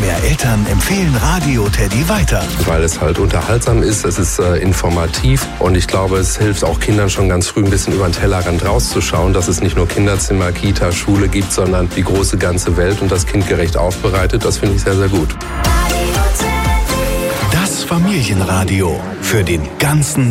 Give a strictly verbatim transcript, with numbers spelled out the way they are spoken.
mehr Eltern empfehlen Radio Teddy weiter. Weil es halt unterhaltsam ist, es ist äh, informativ und ich glaube, es hilft auch Kindern schon ganz früh ein bisschen über den Tellerrand rauszuschauen, dass es nicht nur Kinderzimmer, Kita, Schule gibt, sondern die große ganze Welt und das kindgerecht aufbereitet. Das finde ich sehr, sehr gut. Das Familienradio für den ganzen